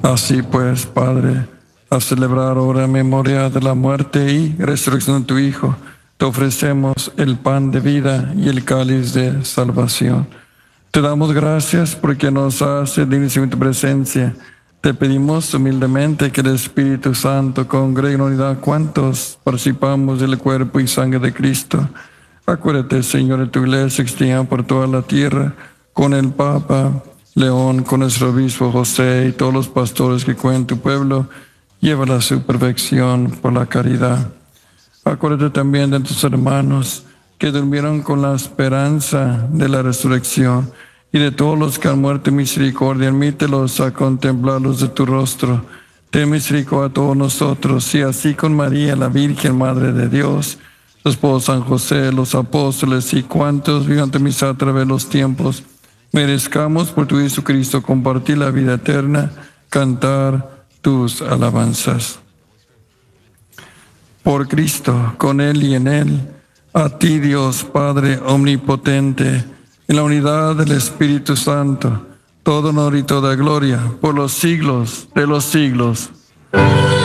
Así pues, Padre, a celebrar ahora en memoria de la muerte y resurrección de tu Hijo, te ofrecemos el pan de vida y el cáliz de salvación. Te damos gracias porque nos hace dignos en tu presencia. Te pedimos humildemente que el Espíritu Santo congregue en unidad cuantos participamos del cuerpo y sangre de Cristo. Acuérdate, Señor, de tu iglesia extendida por toda la tierra, con el Papa León, con nuestro obispo José y todos los pastores que cuidan tu pueblo, llévala a su perfección por la caridad. Acuérdate también de tus hermanos que durmieron con la esperanza de la resurrección y de todos los que han muerto en misericordia, admítelos a contemplarlos de tu rostro. Ten misericordia a todos nosotros y así con María, la Virgen Madre de Dios, su esposo San José, los apóstoles y cuantos vivan tu amistad a través de los tiempos, merezcamos por tu Jesucristo compartir la vida eterna, cantar tus alabanzas. Por Cristo, con Él y en Él, a ti Dios Padre omnipotente, en la unidad del Espíritu Santo, todo honor y toda gloria, por los siglos de los siglos.